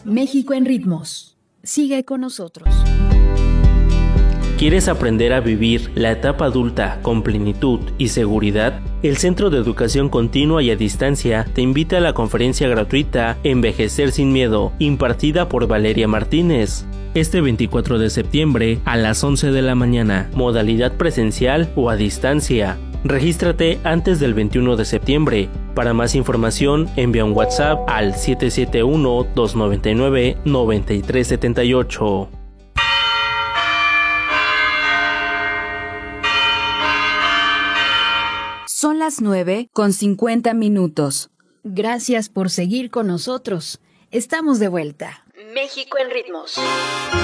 México en ritmos. Sigue con nosotros. ¿Quieres aprender a vivir la etapa adulta con plenitud y seguridad? El Centro de Educación Continua y a Distancia te invita a la conferencia gratuita Envejecer sin Miedo, impartida por Valeria Martínez. Este 24 de septiembre a las 11 de la mañana, modalidad presencial o a distancia. Regístrate antes del 21 de septiembre. Para más información, envía un WhatsApp al 771-299-9378. Son las 9:50. Gracias por seguir con nosotros. Estamos de vuelta. México en ritmos.